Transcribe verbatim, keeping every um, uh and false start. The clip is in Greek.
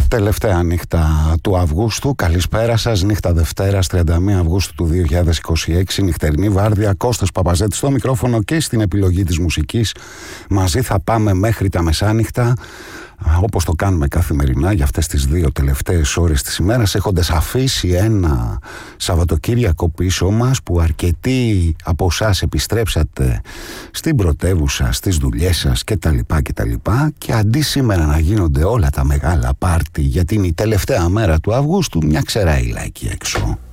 τελευταία νύχτα του Αυγούστου. Καλησπέρα σας, νύχτα Δευτέρας τριάντα μία Αυγούστου του δύο χιλιάδες είκοσι έξι. Νυχτερινή βάρδια, Κώστας Παπαζέτης στο μικρόφωνο και στην επιλογή της μουσικής. Μαζί θα πάμε μέχρι τα μεσάνυχτα, όπως το κάνουμε καθημερινά για αυτές τις δύο τελευταίες ώρες της ημέρας, έχοντας αφήσει ένα Σαββατοκύριακο πίσω μας που αρκετοί από εσάς επιστρέψατε στην πρωτεύουσα, στις δουλειές σας κτλ. κτλ. Και αντί σήμερα να γίνονται όλα τα μεγάλα πάρτι, γιατί είναι η τελευταία μέρα του Αυγούστου, μια ξεράιλα εκεί έξω.